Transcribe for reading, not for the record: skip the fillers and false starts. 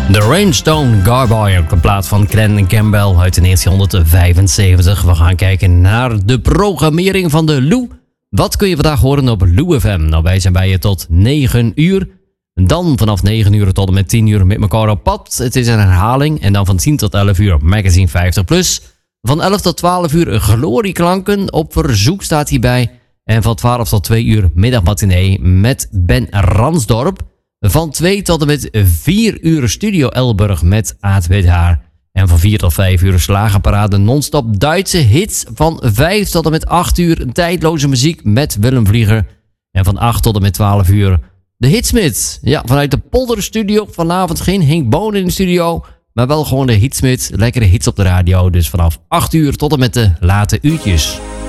De Rainstone Garboy, op de plaat van Glen Campbell uit 1975. We gaan kijken naar de programmering van de Lou. Wat kun je vandaag horen op Lou FM? Nou, wij zijn bij je tot 9 uur. Dan vanaf 9 uur tot en met 10 uur met elkaar op pad. Het is een herhaling. En dan van 10 tot 11 uur Magazine 50+. Van 11 tot 12 uur Glorieklanken. Op verzoek staat hierbij. En van 12 tot 2 uur middagmatinee met Ben Ransdorp. Van 2 tot en met 4 uur Studio Elburg met Aad Withaar. En van 4 tot 5 uur Slagerparade non-stop Duitse hits. Van 5 tot en met 8 uur tijdloze muziek met Willem Vlieger. En van 8 tot en met 12 uur de Hitsmith. Ja, vanuit de Polderstudio. Vanavond geen Henk Boon in de studio. Maar wel gewoon de Hitsmith. Lekkere hits op de radio. Dus vanaf 8 uur tot en met de late uurtjes.